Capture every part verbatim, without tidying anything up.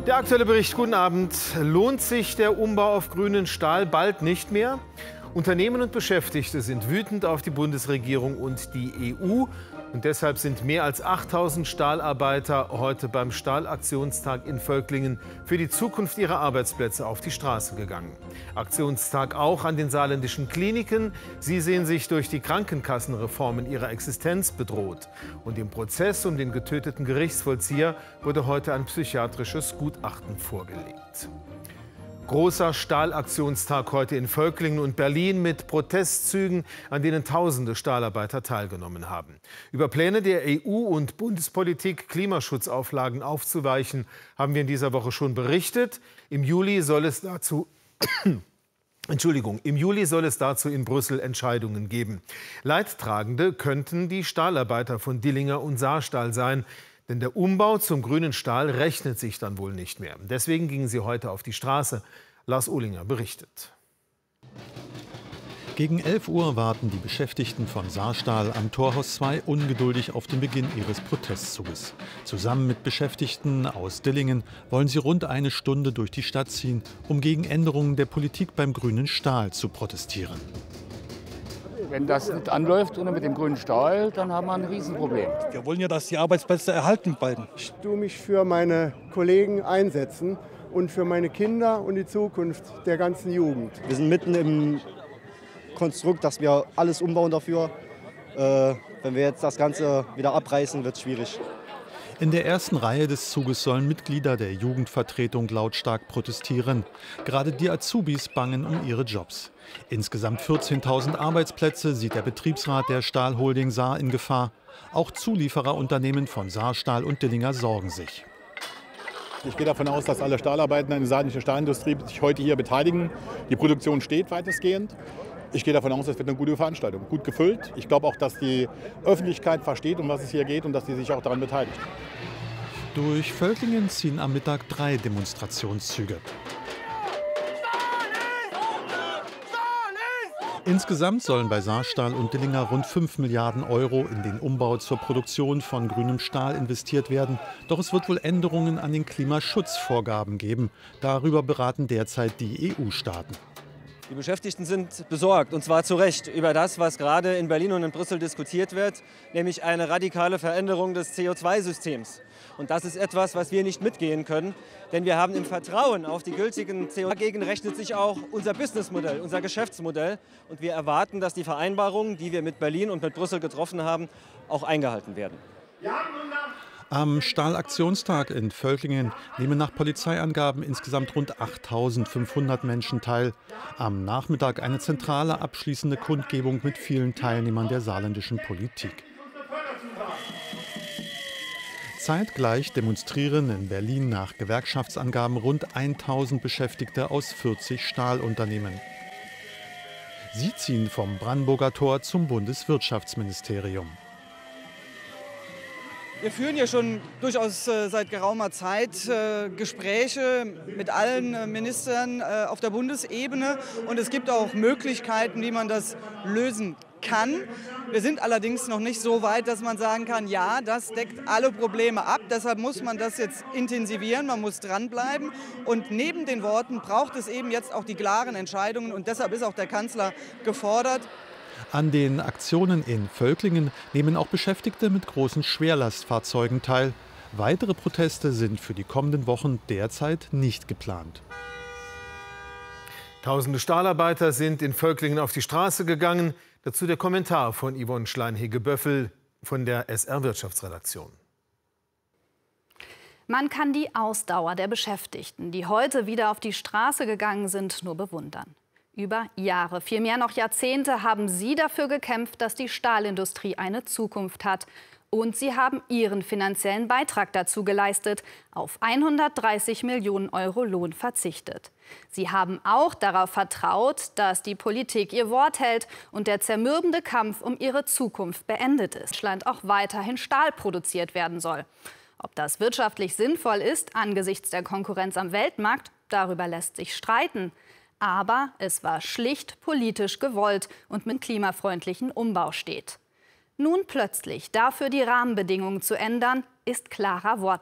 Der aktuelle Bericht, guten Abend. Lohnt sich der Umbau auf grünen Stahl bald nicht mehr? Unternehmen und Beschäftigte sind wütend auf die Bundesregierung und die E U. Und deshalb sind mehr als achttausend Stahlarbeiter heute beim Stahlaktionstag in Völklingen für die Zukunft ihrer Arbeitsplätze auf die Straße gegangen. Aktionstag auch an den saarländischen Kliniken. Sie sehen sich durch die Krankenkassenreform in ihrer Existenz bedroht. Und im Prozess um den getöteten Gerichtsvollzieher wurde heute ein psychiatrisches Gutachten vorgelegt. Großer Stahlaktionstag heute in Völklingen und Berlin mit Protestzügen, an denen tausende Stahlarbeiter teilgenommen haben. Über Pläne der E U und Bundespolitik, Klimaschutzauflagen aufzuweichen, haben wir in dieser Woche schon berichtet. Im Juli soll es dazu Entschuldigung, im Juli soll es dazu in Brüssel Entscheidungen geben. Leidtragende könnten die Stahlarbeiter von Dillinger und Saarstahl sein. Denn der Umbau zum grünen Stahl rechnet sich dann wohl nicht mehr. Deswegen gingen sie heute auf die Straße. Lars Ohlinger berichtet. Gegen elf Uhr warten die Beschäftigten von Saarstahl am Torhaus zwei ungeduldig auf den Beginn ihres Protestzuges. Zusammen mit Beschäftigten aus Dillingen wollen sie rund eine Stunde durch die Stadt ziehen, um gegen Änderungen der Politik beim grünen Stahl zu protestieren. Wenn das nicht anläuft und mit dem grünen Stahl, dann haben wir ein Riesenproblem. Wir wollen ja, dass die Arbeitsplätze erhalten bleiben. Ich tue mich für meine Kollegen einsetzen und für meine Kinder und die Zukunft der ganzen Jugend. Wir sind mitten im Konstrukt, dass wir alles umbauen dafür. Äh, wenn wir jetzt das Ganze wieder abreißen, wird es schwierig. In der ersten Reihe des Zuges sollen Mitglieder der Jugendvertretung lautstark protestieren. Gerade die Azubis bangen um ihre Jobs. Insgesamt vierzehntausend Arbeitsplätze sieht der Betriebsrat der Stahlholding Saar in Gefahr. Auch Zuliefererunternehmen von Saarstahl und Dillinger sorgen sich. Ich gehe davon aus, dass alle Stahlarbeiter in der saarländischen Stahlindustrie sich heute hier beteiligen. Die Produktion steht weitestgehend. Ich gehe davon aus, es wird eine gute Veranstaltung, gut gefüllt. Ich glaube auch, dass die Öffentlichkeit versteht, um was es hier geht und dass sie sich auch daran beteiligt. Durch Völklingen ziehen am Mittag drei Demonstrationszüge. Insgesamt sollen bei Saarstahl und Dillinger rund fünf Milliarden Euro in den Umbau zur Produktion von grünem Stahl investiert werden. Doch es wird wohl Änderungen an den Klimaschutzvorgaben geben. Darüber beraten derzeit die E U-Staaten. Die Beschäftigten sind besorgt, und zwar zu Recht, über das, was gerade in Berlin und in Brüssel diskutiert wird, nämlich eine radikale Veränderung des C O zwei Systems. Und das ist etwas, was wir nicht mitgehen können, denn wir haben im Vertrauen auf die gültigen C O zwei, dagegen rechnet sich auch unser Businessmodell, unser Geschäftsmodell. Und wir erwarten, dass die Vereinbarungen, die wir mit Berlin und mit Brüssel getroffen haben, auch eingehalten werden. Am Stahlaktionstag in Völklingen nehmen nach Polizeiangaben insgesamt rund achttausendfünfhundert Menschen teil. Am Nachmittag eine zentrale abschließende Kundgebung mit vielen Teilnehmern der saarländischen Politik. Zeitgleich demonstrieren in Berlin nach Gewerkschaftsangaben rund tausend Beschäftigte aus vierzig Stahlunternehmen. Sie ziehen vom Brandenburger Tor zum Bundeswirtschaftsministerium. Wir führen ja schon durchaus äh, seit geraumer Zeit äh, Gespräche mit allen äh, Ministern äh, auf der Bundesebene. Und es gibt auch Möglichkeiten, wie man das lösen kann. Wir sind allerdings noch nicht so weit, dass man sagen kann, ja, das deckt alle Probleme ab. Deshalb muss man das jetzt intensivieren, man muss dranbleiben. Und neben den Worten braucht es eben jetzt auch die klaren Entscheidungen. Und deshalb ist auch der Kanzler gefordert. An den Aktionen in Völklingen nehmen auch Beschäftigte mit großen Schwerlastfahrzeugen teil. Weitere Proteste sind für die kommenden Wochen derzeit nicht geplant. Tausende Stahlarbeiter sind in Völklingen auf die Straße gegangen. Dazu der Kommentar von Yvonne Schleinhege-Böffel von der S R-Wirtschaftsredaktion. Man kann die Ausdauer der Beschäftigten, die heute wieder auf die Straße gegangen sind, nur bewundern. Über Jahre, vielmehr noch Jahrzehnte, haben sie dafür gekämpft, dass die Stahlindustrie eine Zukunft hat. Und sie haben ihren finanziellen Beitrag dazu geleistet, auf hundertdreißig Millionen Euro Lohn verzichtet. Sie haben auch darauf vertraut, dass die Politik ihr Wort hält und der zermürbende Kampf um ihre Zukunft beendet ist. In Deutschland auch weiterhin Stahl produziert werden soll. Ob das wirtschaftlich sinnvoll ist, angesichts der Konkurrenz am Weltmarkt, darüber lässt sich streiten. Aber es war schlicht politisch gewollt und mit klimafreundlichen Umbau steht. Nun plötzlich dafür die Rahmenbedingungen zu ändern, ist klarer Wortbruch.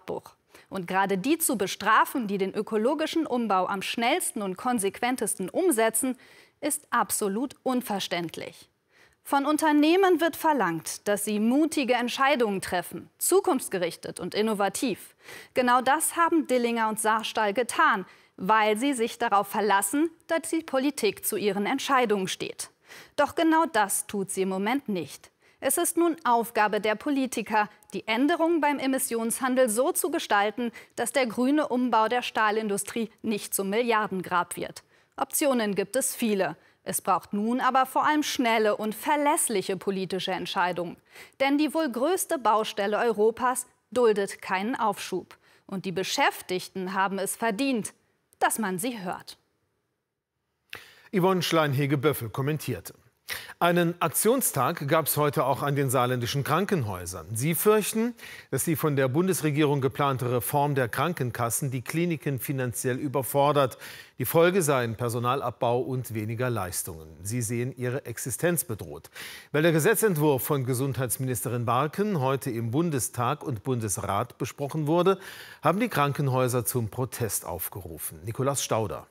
Und gerade die zu bestrafen, die den ökologischen Umbau am schnellsten und konsequentesten umsetzen, ist absolut unverständlich. Von Unternehmen wird verlangt, dass sie mutige Entscheidungen treffen, zukunftsgerichtet und innovativ. Genau das haben Dillinger und Saarstahl getan, weil sie sich darauf verlassen, dass die Politik zu ihren Entscheidungen steht. Doch genau das tut sie im Moment nicht. Es ist nun Aufgabe der Politiker, die Änderungen beim Emissionshandel so zu gestalten, dass der grüne Umbau der Stahlindustrie nicht zum Milliardengrab wird. Optionen gibt es viele. Es braucht nun aber vor allem schnelle und verlässliche politische Entscheidungen. Denn die wohl größte Baustelle Europas duldet keinen Aufschub. Und die Beschäftigten haben es verdient, dass man sie hört. Yvonne Schleinhege-Böffel kommentierte. Einen Aktionstag gab es heute auch an den saarländischen Krankenhäusern. Sie fürchten, dass die von der Bundesregierung geplante Reform der Krankenkassen die Kliniken finanziell überfordert. Die Folge seien Personalabbau und weniger Leistungen. Sie sehen ihre Existenz bedroht. Weil der Gesetzentwurf von Gesundheitsministerin Barken heute im Bundestag und Bundesrat besprochen wurde, haben die Krankenhäuser zum Protest aufgerufen. Nikolaus Stauder.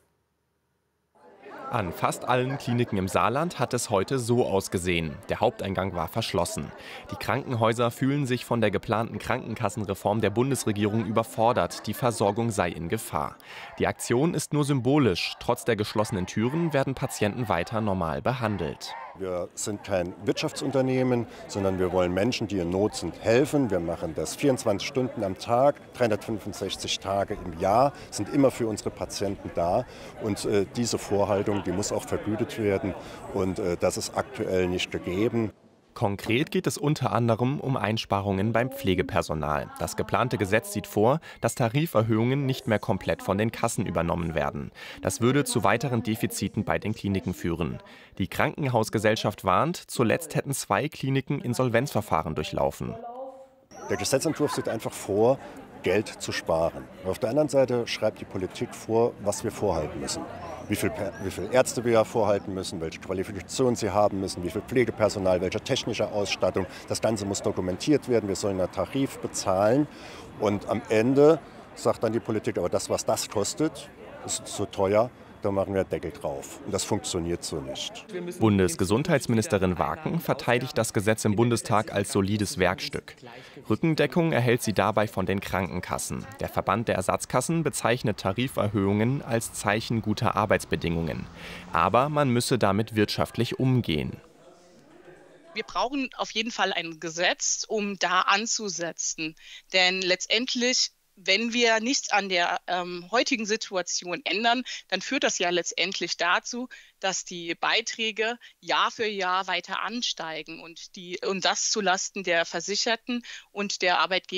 An fast allen Kliniken im Saarland hat es heute so ausgesehen. Der Haupteingang war verschlossen. Die Krankenhäuser fühlen sich von der geplanten Krankenkassenreform der Bundesregierung überfordert. Die Versorgung sei in Gefahr. Die Aktion ist nur symbolisch. Trotz der geschlossenen Türen werden Patienten weiter normal behandelt. Wir sind kein Wirtschaftsunternehmen, sondern wir wollen Menschen, die in Not sind, helfen. Wir machen das vierundzwanzig Stunden am Tag, dreihundertfünfundsechzig Tage im Jahr, sind immer für unsere Patienten da. Und äh, diese Vorhaltung, die muss auch vergütet werden. Und äh, das ist aktuell nicht gegeben. Konkret geht es unter anderem um Einsparungen beim Pflegepersonal. Das geplante Gesetz sieht vor, dass Tariferhöhungen nicht mehr komplett von den Kassen übernommen werden. Das würde zu weiteren Defiziten bei den Kliniken führen. Die Krankenhausgesellschaft warnt, zuletzt hätten zwei Kliniken Insolvenzverfahren durchlaufen. Der Gesetzentwurf sieht einfach vor, Geld zu sparen. Auf der anderen Seite schreibt die Politik vor, was wir vorhalten müssen. Wie viel, wie viel Ärzte wir vorhalten müssen, welche Qualifikationen sie haben müssen, wie viel Pflegepersonal, welche technische Ausstattung. Das Ganze muss dokumentiert werden, wir sollen einen Tarif bezahlen. Und am Ende sagt dann die Politik, aber das, was das kostet, ist zu teuer. Da machen wir Deckel drauf. Und das funktioniert so nicht. Bundesgesundheitsministerin Waken verteidigt das Gesetz im Bundestag als solides Werkstück. Rückendeckung erhält sie dabei von den Krankenkassen. Der Verband der Ersatzkassen bezeichnet Tariferhöhungen als Zeichen guter Arbeitsbedingungen. Aber man müsse damit wirtschaftlich umgehen. Wir brauchen auf jeden Fall ein Gesetz, um da anzusetzen. Denn letztendlich, wenn wir nichts an der ähm, heutigen Situation ändern, dann führt das ja letztendlich dazu, dass die Beiträge Jahr für Jahr weiter ansteigen und, die, und das zulasten der Versicherten und der Arbeitgeber.